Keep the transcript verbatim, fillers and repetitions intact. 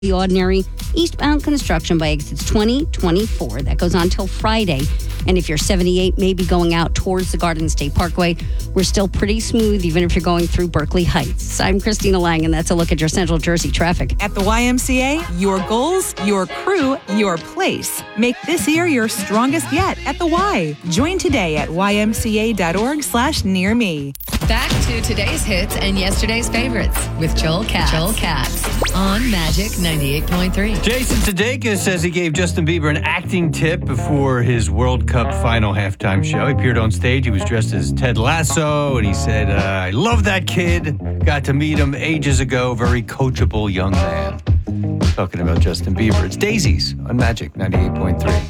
The Ordinary, eastbound construction by exits twenty, twenty-four. That goes on till Friday. And if you're seventy-eight, maybe going out towards the Garden State Parkway, we're still pretty smooth, even if you're going through Berkeley Heights. I'm Christina Lang, and that's a look at your Central Jersey traffic. At the Y M C A, your goals, your crew, your place. Make this year your strongest yet at the Y. Join today at ymca.org slash near me. Back to today's hits and yesterday's favorites with Joel Katz. Joel Katz on Magic ninety-eight point three. Jason Sudeikis says he gave Justin Bieber an acting tip before his World Cup final halftime show. He appeared on stage. He was dressed as Ted Lasso, and he said, uh, I love that kid. Got to meet him ages ago. Very coachable young man. Talking about Justin Bieber. It's Daisies on Magic ninety-eight point three.